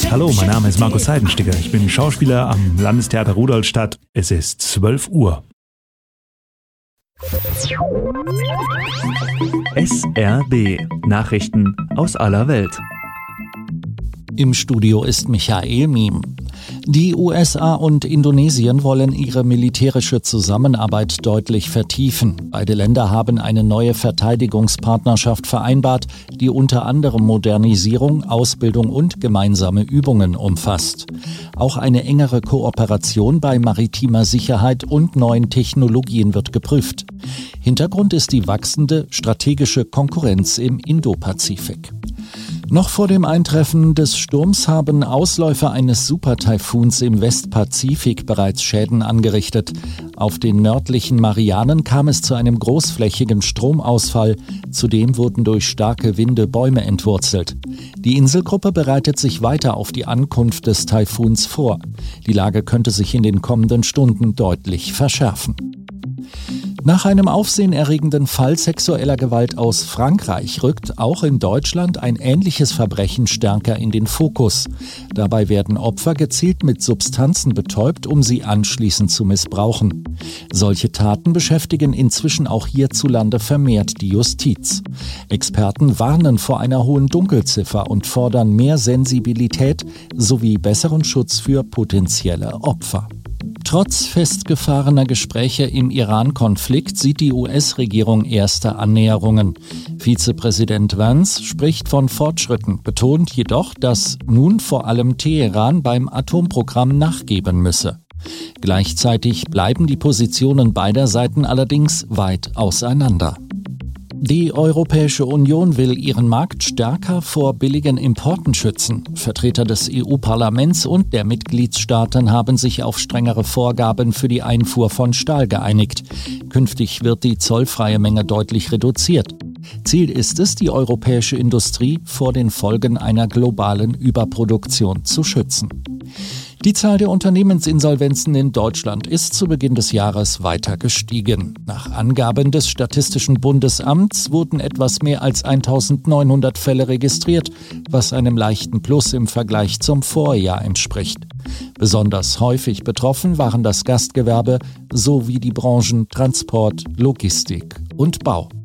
Hallo, mein Name ist Markus Seidensticker. Ich bin Schauspieler am Landestheater Rudolstadt. Es ist 12 Uhr. SRB Nachrichten aus aller Welt. Im Studio ist Michael Miem. Die USA und Indonesien wollen ihre militärische Zusammenarbeit deutlich vertiefen. Beide Länder haben eine neue Verteidigungspartnerschaft vereinbart, die unter anderem Modernisierung, Ausbildung und gemeinsame Übungen umfasst. Auch eine engere Kooperation bei maritimer Sicherheit und neuen Technologien wird geprüft. Hintergrund ist die wachsende strategische Konkurrenz im Indopazifik. Noch vor dem Eintreffen des Sturms haben Ausläufer eines Supertaifuns im Westpazifik bereits Schäden angerichtet. Auf den nördlichen Marianen kam es zu einem großflächigen Stromausfall. Zudem wurden durch starke Winde Bäume entwurzelt. Die Inselgruppe bereitet sich weiter auf die Ankunft des Taifuns vor. Die Lage könnte sich in den kommenden Stunden deutlich verschärfen. Nach einem aufsehenerregenden Fall sexueller Gewalt aus Frankreich rückt auch in Deutschland ein ähnliches Verbrechen stärker in den Fokus. Dabei werden Opfer gezielt mit Substanzen betäubt, um sie anschließend zu missbrauchen. Solche Taten beschäftigen inzwischen auch hierzulande vermehrt die Justiz. Experten warnen vor einer hohen Dunkelziffer und fordern mehr Sensibilität sowie besseren Schutz für potenzielle Opfer. Trotz festgefahrener Gespräche im Iran-Konflikt sieht die US-Regierung erste Annäherungen. Vizepräsident Vance spricht von Fortschritten, betont jedoch, dass nun vor allem Teheran beim Atomprogramm nachgeben müsse. Gleichzeitig bleiben die Positionen beider Seiten allerdings weit auseinander. Die Europäische Union will ihren Markt stärker vor billigen Importen schützen. Vertreter des EU-Parlaments und der Mitgliedstaaten haben sich auf strengere Vorgaben für die Einfuhr von Stahl geeinigt. Künftig wird die zollfreie Menge deutlich reduziert. Ziel ist es, die europäische Industrie vor den Folgen einer globalen Überproduktion zu schützen. Die Zahl der Unternehmensinsolvenzen in Deutschland ist zu Beginn des Jahres weiter gestiegen. Nach Angaben des Statistischen Bundesamts wurden etwas mehr als 1900 Fälle registriert, was einem leichten Plus im Vergleich zum Vorjahr entspricht. Besonders häufig betroffen waren das Gastgewerbe sowie die Branchen Transport, Logistik und Bau.